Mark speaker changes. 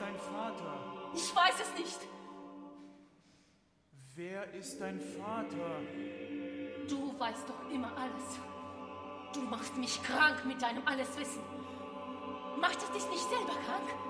Speaker 1: dein Vater?
Speaker 2: Ich weiß es nicht.
Speaker 1: Wer ist dein Vater?
Speaker 2: Du weißt doch immer alles. Du machst mich krank mit deinem Alleswissen. Macht es dich nicht selber krank?